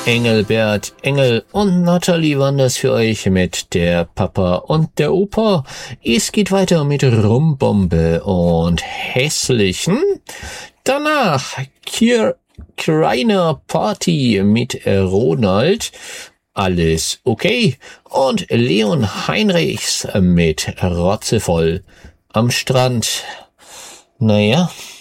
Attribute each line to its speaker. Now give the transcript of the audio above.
Speaker 1: Engelbert Engel und Nathalie Wanders für euch mit der Papa und der Opa. Es geht weiter mit Rumbombe und Hässlichen. Danach Kreiner Party mit Ronald. Alles okay. Und Leon Heinrichs mit Rotzevoll am Strand. Naja,